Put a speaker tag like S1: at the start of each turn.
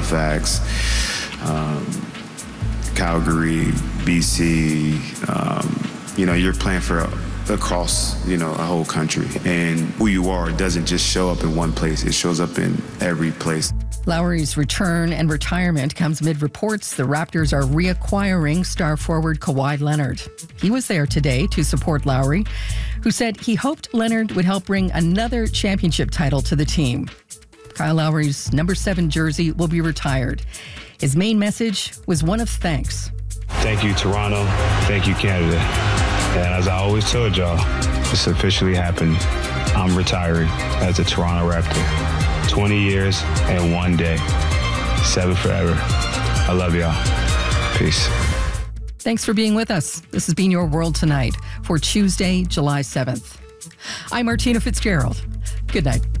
S1: Halifax, Calgary, BC. You're playing for across, a whole country. And who you are doesn't just show up in one place. It shows up in every place.
S2: Lowry's return and retirement comes amid reports the Raptors are reacquiring star forward Kawhi Leonard. He was there today to support Lowry, who said he hoped Leonard would help bring another championship title to the team. Kyle Lowry's number 7 jersey will be retired. His main message was one of thanks.
S3: Thank you, Toronto. Thank you, Canada. And as I always told y'all, it's officially happened. I'm retiring as a Toronto Raptor. 20 years and 1 day. 7 forever. I love y'all. Peace.
S2: Thanks for being with us. This has been Your World Tonight for Tuesday, July 7th. I'm Martina Fitzgerald. Good night.